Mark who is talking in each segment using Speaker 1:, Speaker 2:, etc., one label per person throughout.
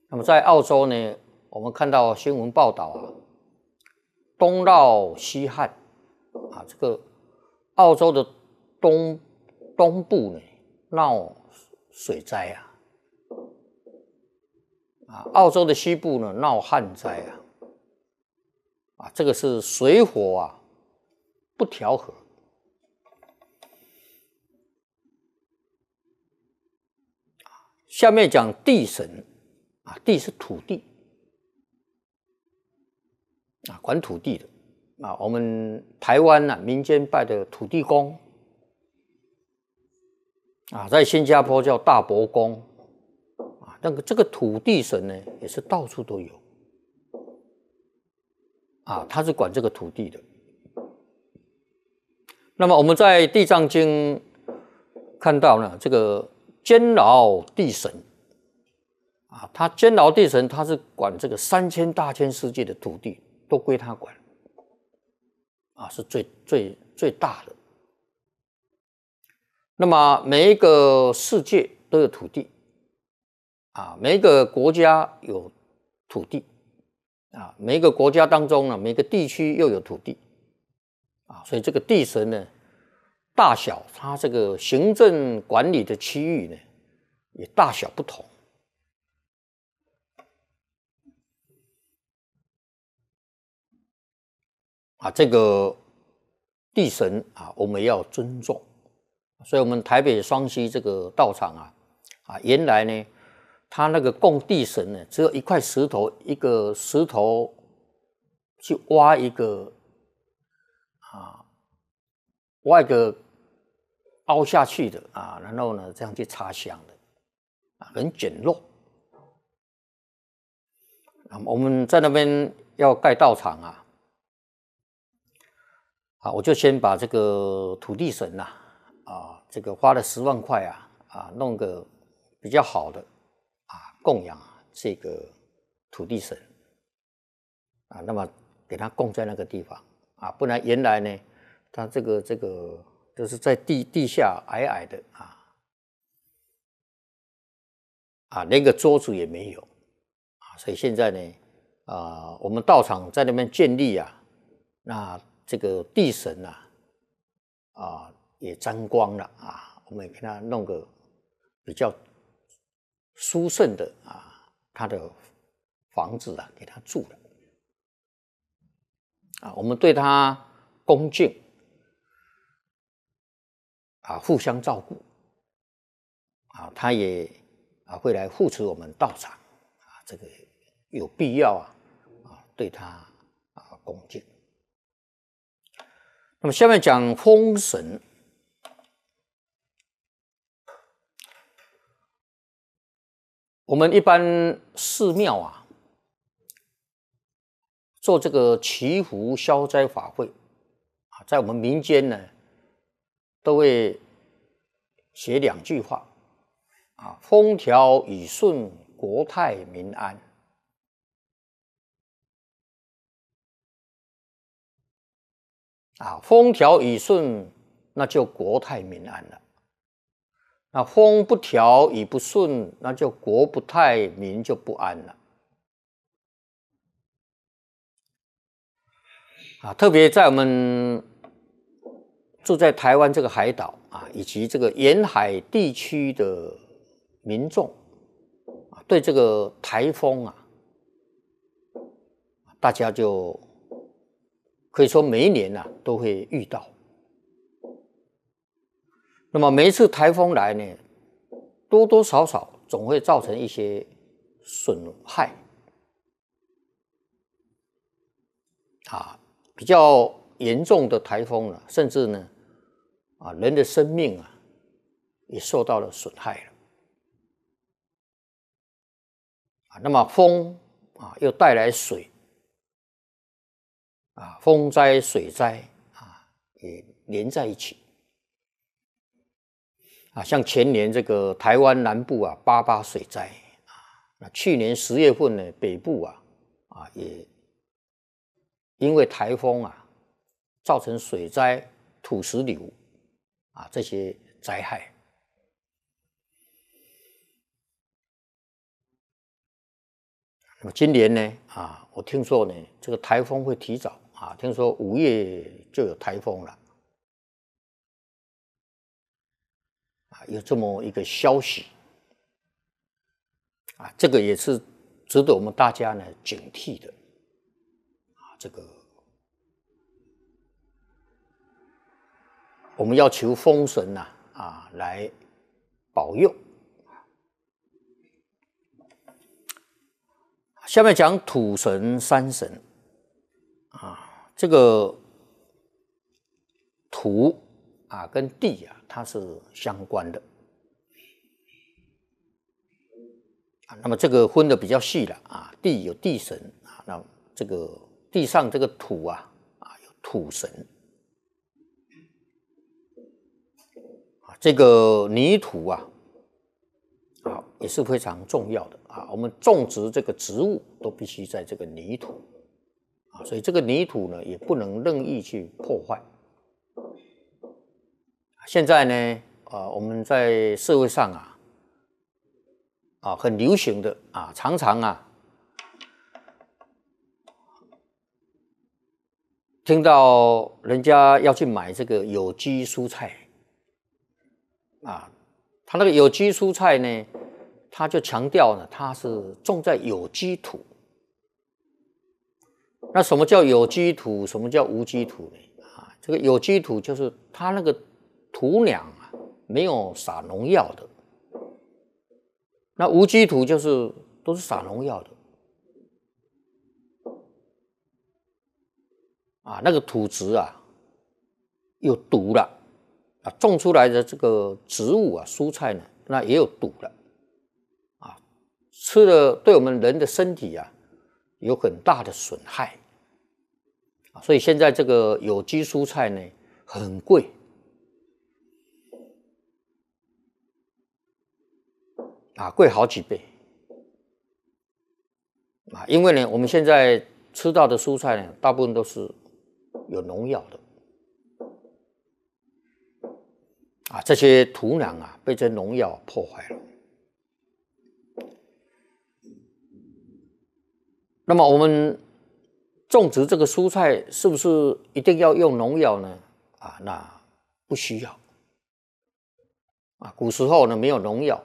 Speaker 1: 那么在澳洲呢，我们看到新闻报道啊，东涝西旱啊，这个澳洲的东部呢闹水灾澳洲的西部呢闹旱灾这个是水火不调和。下面讲地神地是土地管土地的我们台湾民间拜的土地公在新加坡叫大伯公那个这个土地神呢也是到处都有他是管这个土地的。那么我们在地藏经看到呢，这个监牢地神他监牢地神他是管这个3000大千世界的土地都归他管是最大的。那么每一个世界都有土地每一个国家有土地每一个国家当中呢，每个地区又有土地所以这个地神呢大小它这个行政管理的区域呢也大小不同这个地神我们要尊重。所以我们台北双溪这个道场原来呢他那个供地神呢只有一块石头，一个石头去挖一个凹下去的然后呢这样去插香的很简陋。我们在那边要盖道场我就先把这个土地神这个花了10万块弄个比较好的供养这个土地神那么给他供在那个地方不然原来呢他这个就是在地下矮的连个桌子也没有所以现在呢我们道场在那边建立那这个地神也沾光了我们也给他弄个比较殊胜的他的房子给他住了我们对他恭敬互相照顾他也会来护持我们道场这个有必要对他恭敬。那么下面讲风神。我们一般寺庙做这个祈福消灾法会在我们民间呢都会写2句话风调雨顺，国泰民安。风调雨顺那就国泰民安了，那风不调雨不顺，那就国不泰民就不安了特别在我们住在台湾这个海岛以及这个沿海地区的民众对这个台风大家就可以说每一年都会遇到。那么每一次台风来呢，多多少少总会造成一些损害比较严重的台风甚至呢人的生命也受到了损害了那么风又带来水风灾水灾也连在一起像前年这个台湾南部88水灾那去年10月份呢北部也因为台风造成水灾土石流这些灾害那么今年呢，我听说呢，这个台风会提早听说5月就有台风了，有这么一个消息，这个也是值得我们大家呢警惕的，这个我们要求风神来保佑。下面讲土神、山神这个土跟地它是相关的那么这个分的比较细了地有地神那这个地上这个土有土神这个泥土也是非常重要的我们种植这个植物都必须在这个泥土所以这个泥土呢也不能任意去破坏。现在呢我们在社会上很流行的常常听到人家要去买这个有机蔬菜他那个有机蔬菜呢，他就强调呢，它是种在有机土。那什么叫有机土？什么叫无机土呢？这个有机土就是它那个土壤没有撒农药的，那无机土就是都是撒农药的那个土质有毒了种出来的这个植物蔬菜呢，那也有毒了吃了对我们人的身体有很大的损害所以现在这个有机蔬菜呢很贵贵好几倍因为呢我们现在吃到的蔬菜呢大部分都是有农药的这些土壤被这农药破坏了。那么我们种植这个蔬菜是不是一定要用农药呢？那不需要古时候呢没有农药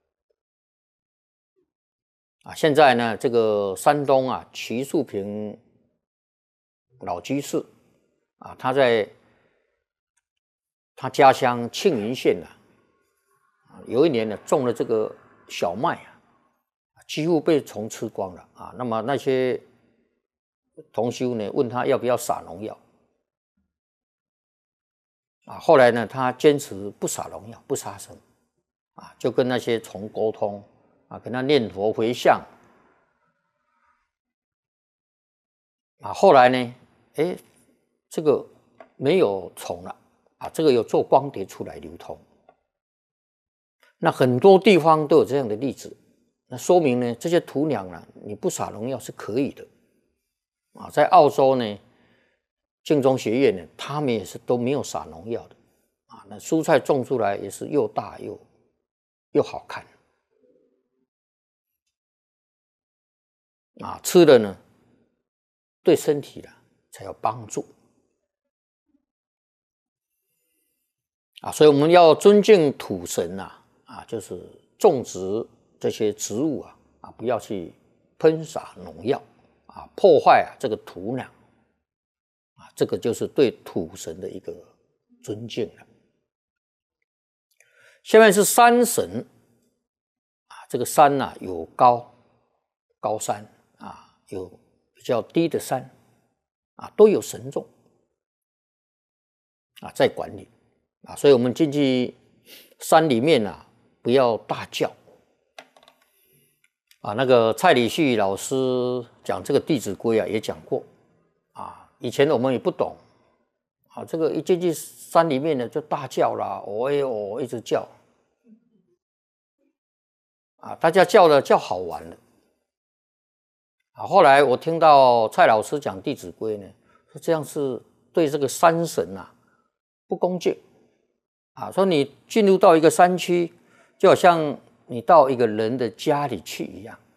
Speaker 1: 现在呢这个山东徐树平老居士他在他家乡庆云县有一年呢种了这个小麦几乎被虫吃光了那么那些同修呢问他要不要撒农药后来呢他坚持不撒农药不杀生就跟那些虫沟通跟他念佛回向后来呢这个没有虫了这个有做光碟出来流通，那很多地方都有这样的例子，那说明呢，这些土壤你不撒农药是可以的在澳洲呢，净宗学院呢，他们也是都没有撒农药的那蔬菜种出来也是又大又好看吃了呢，对身体才有帮助所以我们要尊敬土神就是种植这些植物不要去喷洒农药破坏这个土壤这个就是对土神的一个尊敬了。下面是山神这个山有高山有比较低的山都有神众在管理所以我们进去山里面不要大叫那个蔡礼旭老师讲这个《弟子规》也讲过以前我们也不懂这个一进去山里面呢就大叫啦一直叫大家叫好玩了后来我听到蔡老师讲《弟子规》呢，说这样是对这个山神不恭敬说你进入到一个山区，就好像你到一个人的家里去一样